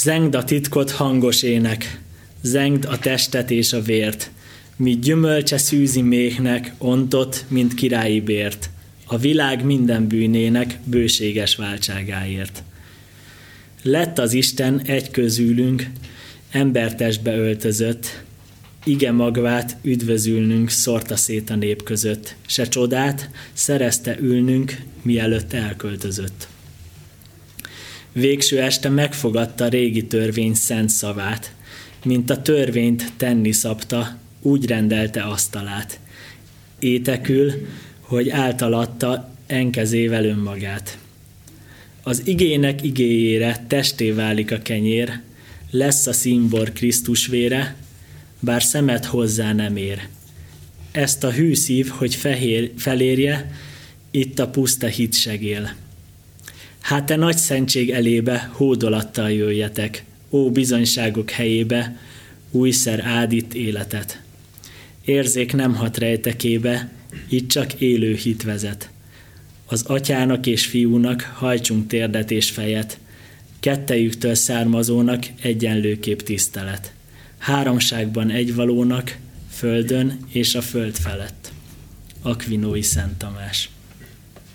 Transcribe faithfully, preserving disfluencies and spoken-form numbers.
Zengd a titkot hangos ének, zengd a testet és a vért, míg gyümölcse szűzi méhnek, ontott, mint királyi bért, a világ minden bűnének bőséges váltságáért. Lett az Isten egy közülünk, embertestbe öltözött, ige magvát üdvözülnünk szórta szét a nép között, se csodát szerezte ülnünk, mielőtt elköltözött. Végső este megfogadta régi törvény szent szavát, mint a törvényt tenni szabta, úgy rendelte asztalát. Étekül, hogy általatta enkezével önmagát. Az igének igéjére testé válik a kenyér, lesz a színbor Krisztus vére, bár szemet hozzá nem ér. Ezt a hű szív, hogy fehér, felérje, itt a puszta hit segél. Hát te nagy szentség elébe hódolattal jöjjetek, ó bizonyságok helyébe, újszer áld itt életet. Érzék nem hat rejtekébe, itt csak élő hit vezet. Az atyának és fiúnak hajtsunk térdet és fejet, kettejüktől származónak egyenlőképp tisztelet. Háromságban egyvalónak, földön és a föld felett. Akvinói Szent Tamás.